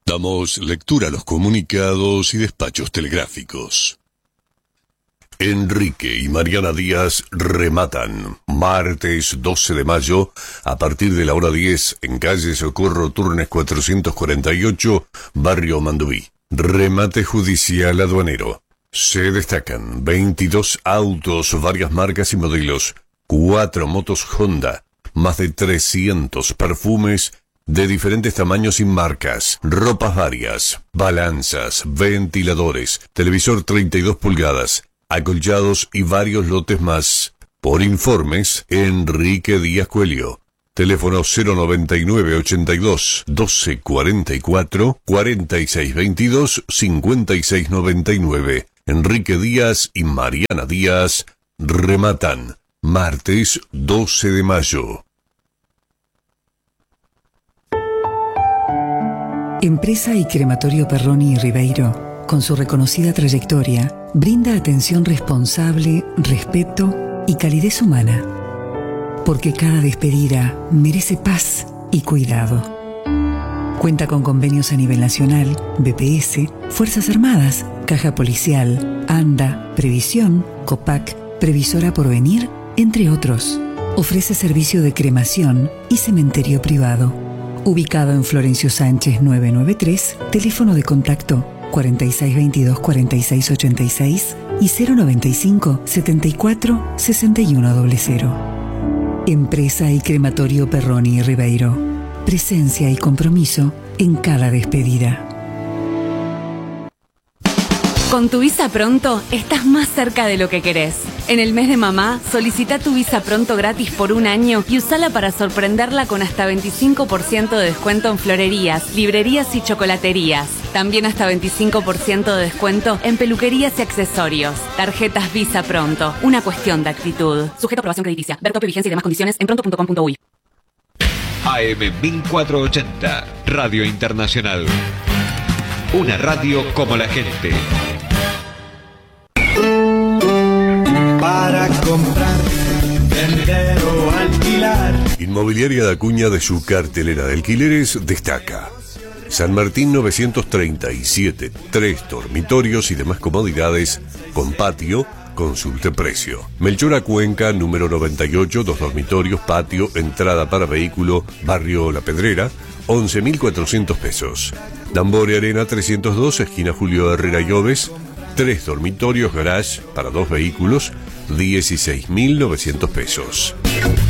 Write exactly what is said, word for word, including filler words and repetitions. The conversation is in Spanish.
Damos lectura a los comunicados y despachos telegráficos. Enrique y Mariana Díaz rematan. Martes doce de mayo, a partir de la hora diez, en calle Socorro Turnes cuatrocientos cuarenta y ocho, barrio Mandubí. Remate judicial aduanero. Se destacan veintidós autos, varias marcas y modelos, cuatro motos Honda, más de trescientos perfumes de diferentes tamaños y marcas, ropas varias, balanzas, ventiladores, televisor treinta y dos pulgadas, acolchados y varios lotes más. Por informes, Enrique Díaz Coelho. Teléfono cero noventa y nueve ochenta y dos doce cuarenta y cuatro, cuarenta y seis veintidós cincuenta y seis noventa y nueve. Enrique Díaz y Mariana Díaz rematan. Martes doce de mayo. Empresa y Crematorio Perroni y Ribeiro, con su reconocida trayectoria, brinda atención responsable, respeto y calidez humana. Porque cada despedida merece paz y cuidado. Cuenta con convenios a nivel nacional, B P S, Fuerzas Armadas, Caja Policial, ANDA, Previsión, COPAC, Previsora Porvenir, entre otros. Ofrece servicio de cremación y cementerio privado. Ubicado en Florencio Sánchez novecientos noventa y tres, teléfono de contacto cuarenta y seis veintidós cuarenta y seis ochenta y seis y cero noventa y cinco setenta y cuatro sesenta y uno cero. Empresa y Crematorio Perroni y Ribeiro. Presencia y compromiso en cada despedida. Con tu Visa Pronto estás más cerca de lo que querés. En el mes de mamá, solicita tu Visa Pronto gratis por un año y usala para sorprenderla con hasta veinticinco por ciento de descuento en florerías, librerías y chocolaterías. También hasta veinticinco por ciento de descuento en peluquerías y accesorios. Tarjetas Visa Pronto. Una cuestión de actitud. Sujeto a aprobación crediticia. Ver tope, vigencia y demás condiciones en pronto punto com punto uy. A M mil cuatrocientos ochenta, Radio Internacional. Una radio como la gente. Para comprar, vender o alquilar. Inmobiliaria de Acuña, de su cartelera de alquileres, destaca San Martín novecientos treinta y siete, tres dormitorios y demás comodidades con patio. Consulte precio. Melchora Cuenca, número noventa y ocho, dos dormitorios, patio, entrada para vehículo, barrio La Pedrera, once mil cuatrocientos pesos. Dambore Arena trescientos dos, esquina Julio Herrera y Oves, tres dormitorios, garage para dos vehículos, dieciséis mil novecientos pesos.